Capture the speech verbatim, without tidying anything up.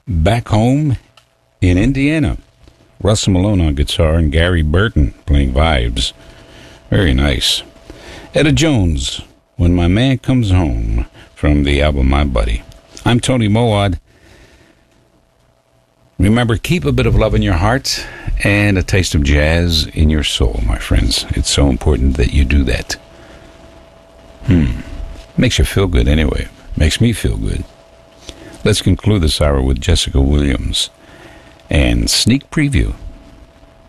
Back Home in Indiana. Russell Malone on guitar and Gary Burton playing vibes. Very nice. Etta Jones, When My Man Comes Home, from the album My Buddy. I'm Tony Moad. Remember, keep a bit of love in your heart and a taste of jazz in your soul, my friends. It's so important that you do that. Hmm. Makes you feel good anyway. Makes me feel good. Let's conclude this hour with Jessica Williams and Sneak Preview.